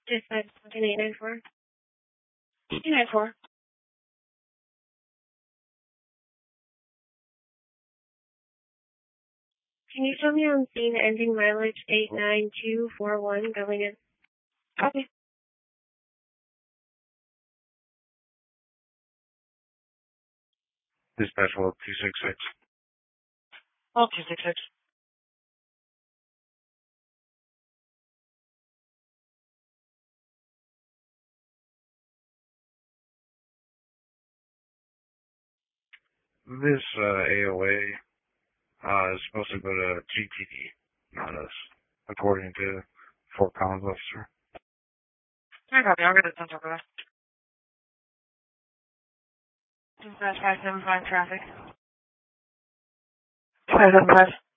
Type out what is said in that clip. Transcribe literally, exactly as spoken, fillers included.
Dispatch seven eight nine four. eight nine four. Can you show me on scene ending mileage eight nine two four one going in? Copy. Dispatch hold two six six. Oh, two six six. This uh, A O A uh, is supposed to go to G T D, not us, according to Fort Collins officer. I copy. I'll get it sent over there. Dispatch five seven five traffic. five seven five.